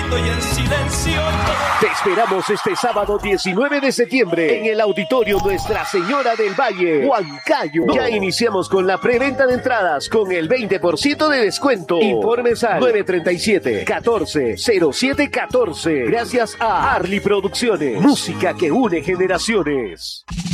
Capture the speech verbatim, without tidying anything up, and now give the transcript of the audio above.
estoy en silencio. Te esperamos este sábado diecinueve de septiembre en el Auditorio Nuestra Señora del Valle, Huancayo. Ya iniciamos con la preventa de entradas con el veinte por ciento de descuento. Informes al nueve tres siete, catorce, cero siete catorce. Gracias a Arly Producciones. Música que une generaciones.